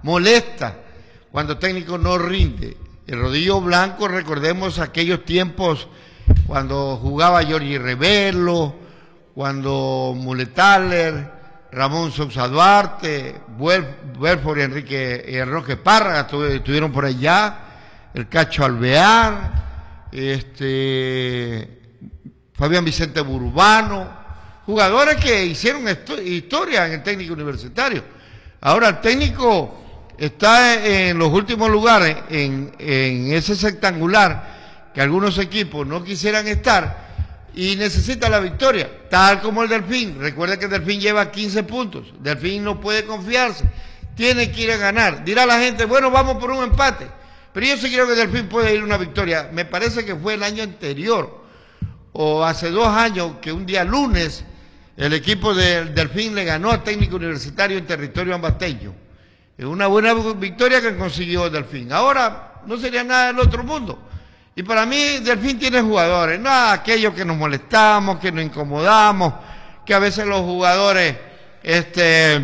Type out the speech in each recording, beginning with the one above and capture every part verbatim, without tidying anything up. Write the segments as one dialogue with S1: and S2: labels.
S1: molesta cuando el técnico no rinde. El rodillo blanco, recordemos aquellos tiempos cuando jugaba Jorge Revelo, cuando Muletaler, Ramón Sousa Duarte, Belfort y Enrique y Roque Párraga estuvieron por allá, el Cacho Alvear, este, Fabián Vicente Burbano, jugadores que hicieron historia en el técnico universitario. Ahora el técnico está en los últimos lugares, en, en ese rectangular que algunos equipos no quisieran estar y necesita la victoria, tal como el Delfín. Recuerda que el Delfín lleva quince puntos, el Delfín no puede confiarse, tiene que ir a ganar. Dirá la gente, bueno, vamos por un empate, pero yo sí creo que el Delfín puede ir a una victoria. Me parece que fue el año anterior, o hace dos años, que un día lunes el equipo del Delfín le ganó al técnico universitario en territorio ambasteño. Es una buena victoria que consiguió el Delfín. Ahora no sería nada del otro mundo. Y para mí Delfín tiene jugadores, no aquellos que nos molestamos, que nos incomodamos, que a veces los jugadores este,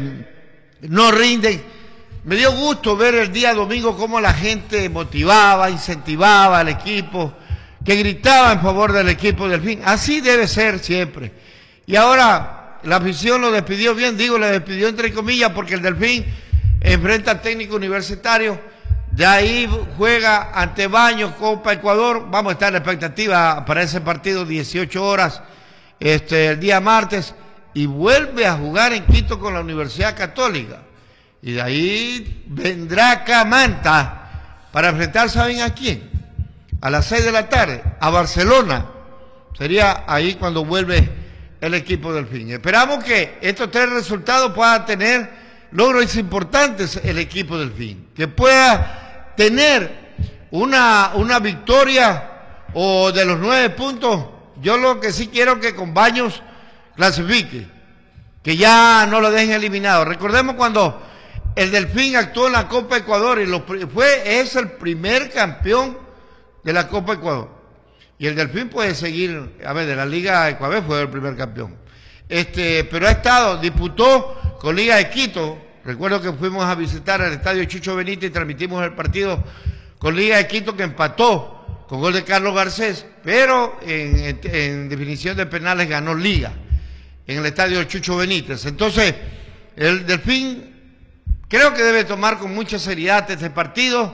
S1: no rinden. Me dio gusto ver el día domingo cómo la gente motivaba, incentivaba al equipo, que gritaba en favor del equipo Delfín. Así debe ser siempre. Y ahora la afición lo despidió bien, digo, lo despidió entre comillas, porque el Delfín enfrenta al técnico universitario. De ahí juega ante Baños, Copa Ecuador. Vamos a estar en la expectativa para ese partido, dieciocho horas, este, el día martes. Y vuelve a jugar en Quito con la Universidad Católica. Y de ahí vendrá acá Manta para enfrentar, ¿saben a quién? A las seis de la tarde, a Barcelona. Sería ahí cuando vuelve el equipo del Delfín. Esperamos que estos tres resultados puedan tener logros importantes el equipo del Delfín, que pueda tener una, una victoria o de los nueve puntos. Yo lo que sí quiero que con Baños clasifique, que ya no lo dejen eliminado. Recordemos cuando el Delfín actuó en la Copa Ecuador y lo, fue, es el primer campeón de la Copa Ecuador. Y el Delfín puede seguir, a ver, de la Liga Ecuador fue el primer campeón. Este, pero ha estado, disputó con Liga de Quito. Recuerdo que fuimos a visitar el estadio Chucho Benítez y transmitimos el partido con Liga de Quito, que empató con gol de Carlos Garcés, pero en, en, en definición de penales ganó Liga en el estadio Chucho Benítez. Entonces, el Delfín creo que debe tomar con mucha seriedad este partido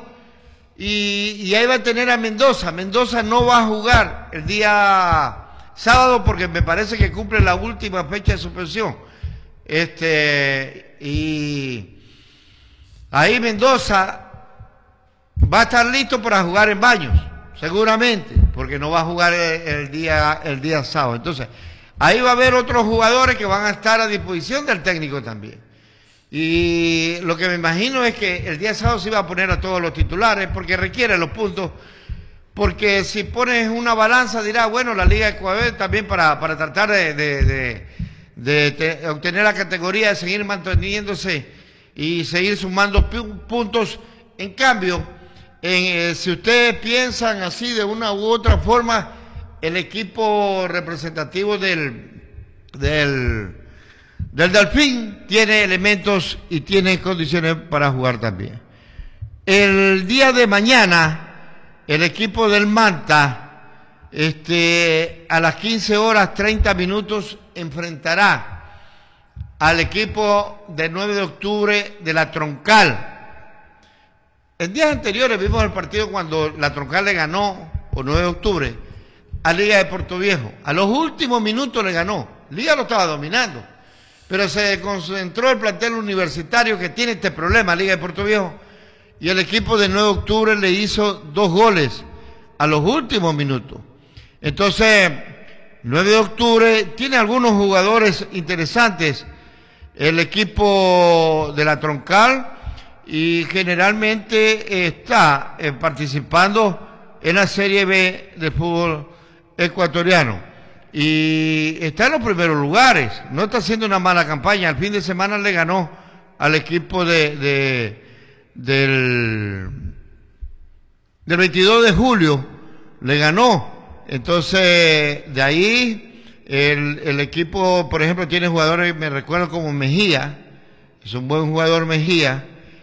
S1: y, y ahí va a tener a Mendoza. Mendoza no va a jugar el día sábado porque me parece que cumple la última fecha de suspensión. Este, y ahí Mendoza va a estar listo para jugar en Baños, seguramente, porque no va a jugar el, el día el día sábado. Entonces, ahí va a haber otros jugadores que van a estar a disposición del técnico también. Y lo que me imagino es que el día sábado se va a poner a todos los titulares, porque requiere los puntos. Porque si pones una balanza, dirá, bueno, la Liga de Ecuador también para, para tratar de, de, de, de, de obtener la categoría, de seguir manteniéndose y seguir sumando puntos. En cambio, en, eh, si ustedes piensan así de una u otra forma, el equipo representativo del, del, del Delfín tiene elementos y tiene condiciones para jugar también. El día de mañana, el equipo del Manta, este, a las quince horas treinta minutos, enfrentará al equipo del nueve de octubre de la Troncal. En días anteriores vimos el partido cuando la Troncal le ganó, o nueve de octubre, a Liga de Puerto Viejo. A los últimos minutos le ganó. Liga lo estaba dominando, pero se concentró el plantel universitario que tiene este problema, Liga de Puerto Viejo. Y el equipo de nueve de octubre le hizo dos goles a los últimos minutos. Entonces, nueve de octubre tiene algunos jugadores interesantes, el equipo de la Troncal, y generalmente está eh, participando en la Serie B del fútbol ecuatoriano. Y está en los primeros lugares, no está haciendo una mala campaña. El fin de semana le ganó al equipo de... de Del, del veintidós de julio le ganó. Entonces de ahí el, el equipo, por ejemplo, tiene jugadores, me recuerdo como Mejía, es un buen jugador Mejía,